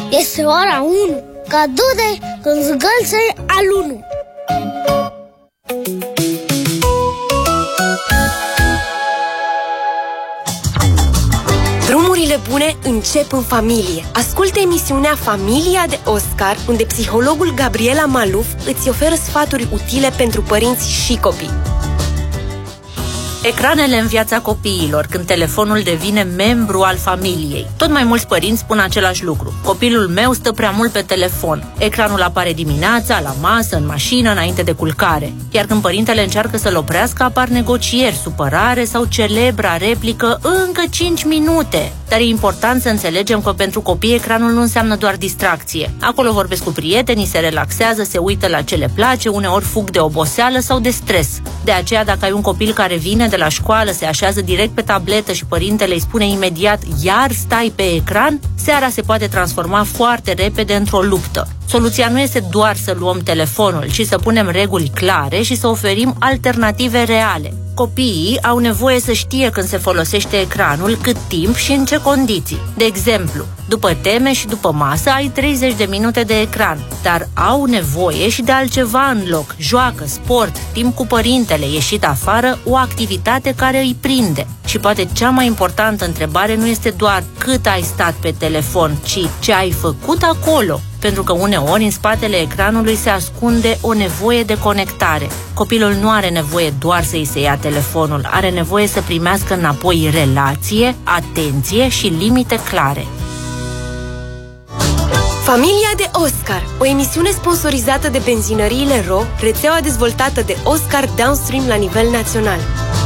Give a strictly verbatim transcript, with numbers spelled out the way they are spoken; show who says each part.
Speaker 1: Este ora unu, ca du-te când zgâlțe al unu.
Speaker 2: Drumurile bune încep în familie. Ascultă emisiunea Familia de Oscar, unde psihologul Gabriela Maluf îți oferă sfaturi utile pentru părinți și copii.
Speaker 3: Ecranele în viața copiilor, când telefonul devine membru al familiei. Tot mai mulți părinți spun același lucru. Copilul meu stă prea mult pe telefon. Ecranul apare dimineața, la masă, în mașină, înainte de culcare. Iar când părintele încearcă să-l oprească, apar negocieri, supărare sau celebra replică încă cinci minute. Dar e important să înțelegem că pentru copii ecranul nu înseamnă doar distracție. Acolo vorbesc cu prietenii, se relaxează, se uită la ce le place, uneori fug de oboseală sau de stres. De aceea, dacă ai un copil care vine de la școală, se așează direct pe tabletă și părintele îi spune imediat iar stai pe ecran, seara se poate transforma foarte repede într-o luptă. Soluția nu este doar să luăm telefonul, ci să punem reguli clare și să oferim alternative reale. Copiii au nevoie să știe când se folosește ecranul, cât timp și în ce condiții. De exemplu, după teme și după masă ai treizeci de minute de ecran, dar au nevoie și de altceva în loc. Joacă, sport, timp cu părintele, ieșit afară, o activitate care îi prinde. Și poate cea mai importantă întrebare nu este doar cât ai stat pe telefon, ci ce ai făcut acolo. Pentru că uneori în spatele ecranului se ascunde o nevoie de conectare. Copilul nu are nevoie doar să îi se ia telefonul, are nevoie să primească înapoi relație, atenție și limite clare.
Speaker 2: Familia de Oscar, o emisiune sponsorizată de benzinăriile R O, rețeaua dezvoltată de Oscar Downstream la nivel național.